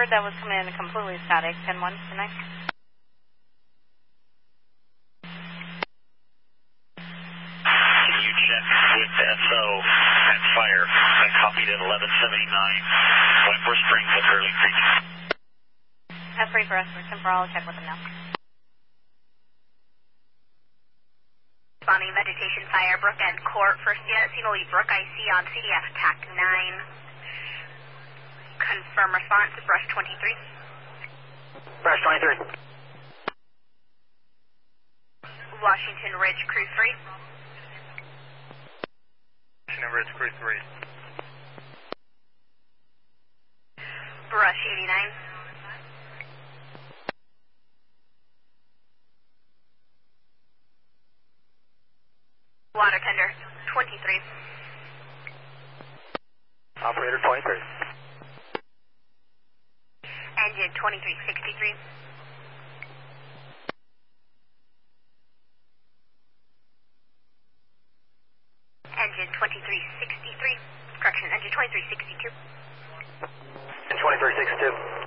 Forward, that was coming in completely static. 10-1, good night. Can you check with SO at fire? I copied at 1179. Whitehorse Springs at Early Creek. That's free for us. I'll check with them now. Responding vegetation fire, Brook and Court. First unit, Sinoli Brook IC on CDF TAC 9. Confirm response to Brush 23. Brush 23. Washington Ridge Crew 3. Washington Ridge Crew 3. Brush 89. Water tender 23. Operator 23. Engine 2363. Engine 2363. Correction, engine 2362. And 2362.